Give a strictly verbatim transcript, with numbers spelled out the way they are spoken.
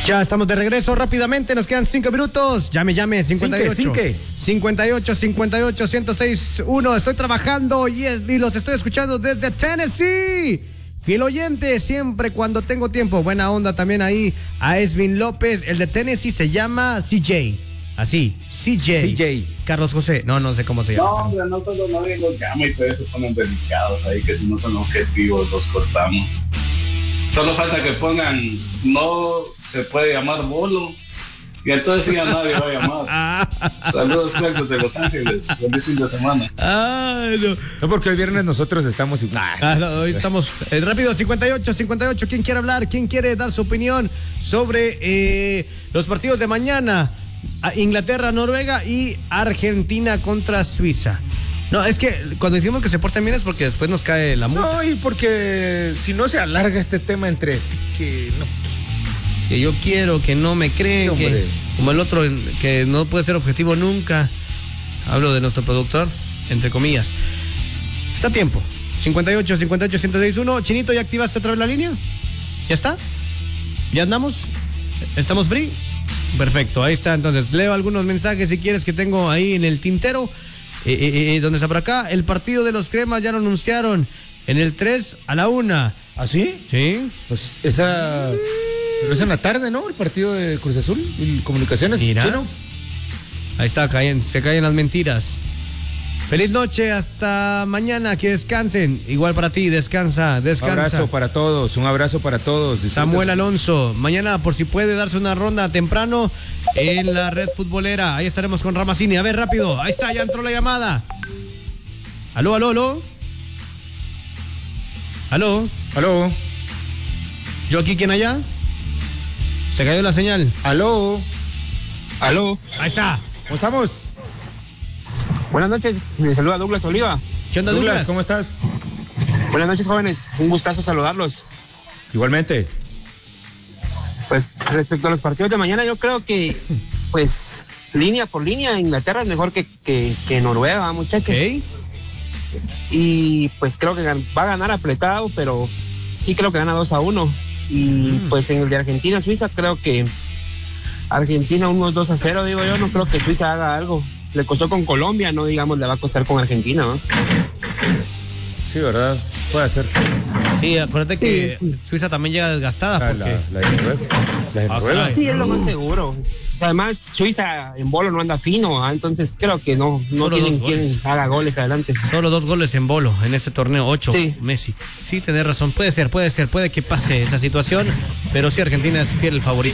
Ya estamos de regreso rápidamente, nos quedan cinco minutos. Llame, llame, cincuenta y ocho. Cinque, cincuenta y ocho, cincuenta y ocho, ciento seis punto uno. Estoy trabajando y, es, y los estoy escuchando desde Tennessee. Fiel oyente, siempre cuando tengo tiempo. Buena onda también ahí a Esvin López. El de Tennessee se llama C J. Así, C J. C J. Carlos José. No, no sé cómo se llama. No, hombre, no solo no digo llama y todos se ponen delicados ahí, que si no son objetivos los cortamos. Solo falta que pongan, no se puede llamar bolo, y entonces ya nadie va a llamar. Saludos, Carlos de Los Ángeles. Feliz fin de semana. Ay, no. No, porque hoy viernes nosotros estamos igual. Ah, no, hoy estamos eh, rápido, cincuenta y ocho, cincuenta y ocho. ¿Quién quiere hablar? ¿Quién quiere dar su opinión sobre eh, los partidos de mañana? Inglaterra, Noruega y Argentina contra Suiza. No, es que cuando decimos que se porten bien es porque después nos cae la multa. No, y porque si no se alarga este tema entre sí, que no. Que yo quiero, que no me creen, Sí, que como el otro, que no puede ser objetivo nunca. Hablo de nuestro productor, entre comillas. Está a tiempo. cincuenta y ocho, cincuenta y ocho, ciento seis punto uno. Chinito, ¿ya activaste otra vez la línea? ¿Ya está? ¿Ya andamos? ¿Estamos free? Perfecto, ahí está. Entonces, leo algunos mensajes si quieres que tengo ahí en el tintero. Eh, eh, eh, ¿Dónde está por acá? El partido de los cremas ya lo anunciaron en el tres a la una. ¿Ah, sí? Sí. Pues esa. Pero es en la tarde, ¿no? El partido de Cruz Azul y Comunicaciones. Mira. Chino. Ahí está, caen, se caen las mentiras. Feliz noche, hasta mañana, que descansen. Igual para ti, descansa, descansa. Un abrazo para todos, un abrazo para todos. Disfruta. Samuel Alonso, mañana por si puede darse una ronda temprano en la red futbolera. Ahí estaremos con Ramazzini. A ver, rápido, ahí está, ya entró la llamada. Aló, aló, aló. Aló. Aló. ¿Yo aquí, quién allá? Se cayó la señal. Aló. Aló. Ahí está. ¿Cómo estamos? Buenas noches, me saluda Douglas Oliva. ¿Qué onda, Douglas, Douglas? ¿cómo estás? Buenas noches, jóvenes, un gustazo saludarlos. Igualmente. Pues respecto a los partidos de mañana, yo creo que, pues, línea por línea, Inglaterra es mejor que, que, que Noruega, muchachos. Ok. Y pues creo que va a ganar apretado, pero sí creo que gana dos a uno. Y mm. pues en el de Argentina-Suiza creo que Argentina unos dos a cero, digo yo, no creo que Suiza haga algo. Le costó con Colombia, no digamos le va a costar con Argentina, ¿no? Sí, ¿verdad? Puede ser. Sí, acuérdate Sí, que sí. Suiza también llega desgastada. La, porque... la, la de Noruega. La de Ah, Noruega. caray. Sí, es lo más seguro. Además, Suiza en bolo no anda fino, ¿ah? Entonces creo que no, no Solo tienen dos goles. quien haga goles adelante. Solo dos goles en bolo en este torneo, ocho, Sí. Messi. Sí, tenés razón, puede ser, puede ser, puede que pase esa situación, pero sí, Argentina es fiel favorito.